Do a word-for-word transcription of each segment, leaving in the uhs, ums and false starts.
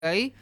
hoy.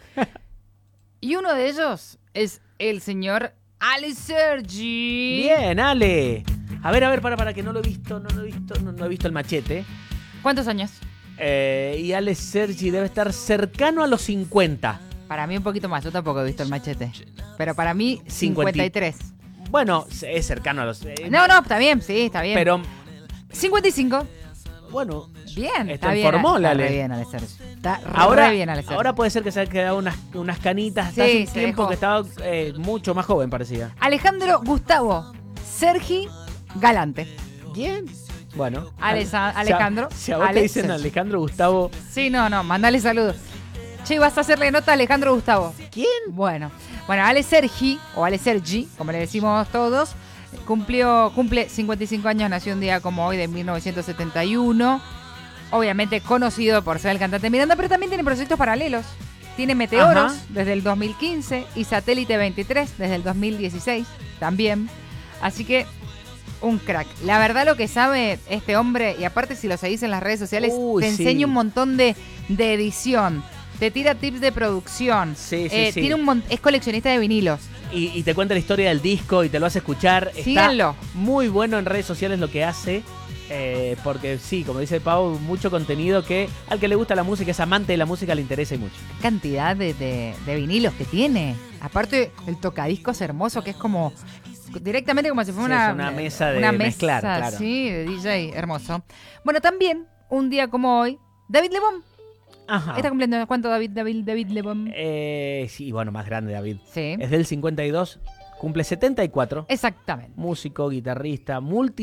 Y uno de ellos es el señor Ale Sergi. Bien, Ale. A ver, a ver, para, para, que no lo he visto, no lo he visto, no, no he visto el machete. ¿Cuántos años? Eh, y Ale Sergi debe estar cercano a los cincuenta. Para mí un poquito más, yo tampoco he visto el machete. Pero para mí, cincuenta y tres. Bueno, es cercano a los... Eh, no, no, está bien, sí, está bien. Pero... cincuenta y cinco. Bueno, bien, está, está en bien. formol, Está Ale. re bien, Ale Sergi. Está ahora, re bien, Ale Sergi. Ahora puede ser que se haya quedado unas, unas canitas. Sí, Hace un se tiempo dejó. que estaba eh, mucho más joven, parecía. Alejandro Gustavo Sergi Galante. Bien. Bueno. Alesa- Ale, Alejandro. Si a, si a vos Ale te dicen Sergi. Alejandro Gustavo... Sí, no, no, mandale saludos. Che, vas a hacerle nota a Alejandro Gustavo. ¿Quién? Bueno, bueno, Ale Sergi, o Ale Sergi, como le decimos todos, cumplió, cumple cincuenta y cinco años, nació un día como hoy de mil novecientos setenta y uno. Obviamente conocido por ser el cantante de Miranda, pero también tiene proyectos paralelos. Tiene Meteoros Ajá. desde el dos mil quince y Satélite veintitrés desde el dos mil dieciséis también. Así que un crack. La verdad lo que sabe este hombre, y aparte si lo seguís en las redes sociales, Uy, te sí. enseña un montón de, de edición. Te tira tips de producción. Sí, sí, Eh, sí. Tiene un mon- es coleccionista de vinilos. Y, y te cuenta la historia del disco y te lo hace escuchar. Síganlo. Está muy bueno en redes sociales lo que hace. Eh, porque sí, como dice Pau, mucho contenido que al que le gusta la música, es amante de la música, le interesa y mucho. Cantidad de, de- de vinilos que tiene. Aparte, el tocadiscos hermoso, que es como directamente como si fuera Sí, una, es una mesa de una mezclar, mesa, claro. sí, de D J, hermoso. Bueno, también, un día como hoy, David Lebón. Ajá. ¿Está cumpliendo cuánto David, David, David Lebón? Eh, sí, bueno, más grande David. Sí, Es del cincuenta y dos, cumple setenta y cuatro. exactamente. Músico, guitarrista,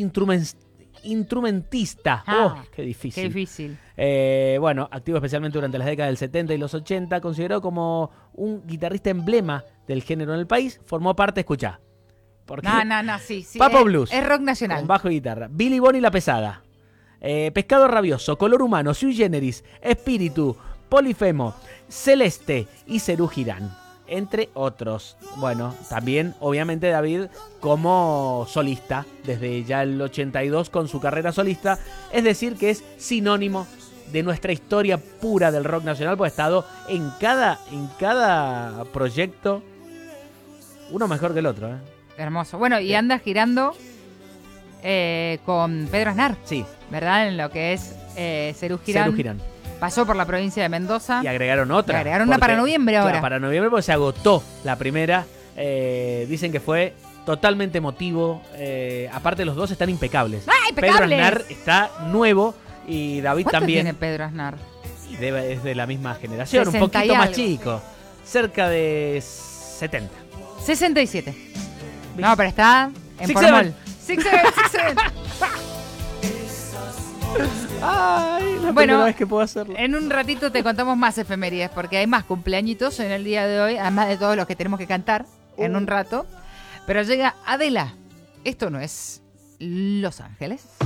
multi-instrumentista. Ah, Oh, qué difícil. Qué difícil. Eh, bueno, activo especialmente durante las décadas del setenta y los ochenta, considerado como un guitarrista emblema del género en el país, formó parte, escuchá. Porque No, no, no, sí, sí. Papo es, Blues. Es rock nacional. con bajo y guitarra. Billy Bonnie La Pesada. Eh, Pescado Rabioso, Color Humano, Sui Generis, Espíritu, Polifemo, Celeste y Cerú Girán, entre otros. Bueno, también obviamente David como solista, desde ya el ochenta y dos con su carrera solista, es decir que es sinónimo de nuestra historia pura del rock nacional, pues ha estado en cada, en cada proyecto, uno mejor que el otro, ¿eh? Hermoso. Bueno, y Sí. anda girando eh, con Pedro Aznar, Sí, ¿verdad? En lo que es eh, Cerú Girán. Cerú Girán. Pasó por la provincia de Mendoza. Y agregaron otra. Y agregaron una para noviembre ahora. Claro, para noviembre porque se agotó la primera. Eh, dicen que fue totalmente emotivo. Eh, aparte los dos están impecables. ¡Ah, Pedro impecables! Aznar está nuevo y David ¿Cuánto también. tiene Pedro Aznar? Y debe- es de la misma generación, un sesenta y poquito más algo. chico. Cerca de setenta. sesenta y siete. No, pero está en Six, formol. seven. Six, seven, six, seven. Ay, la Bueno, primera vez que puedo hacerlo. En un ratito te contamos más efemérides, porque hay más cumpleañitos en el día de hoy, además de todos los que tenemos que cantar en Uh. un rato. Pero llega Adela. Esto no es Los Ángeles.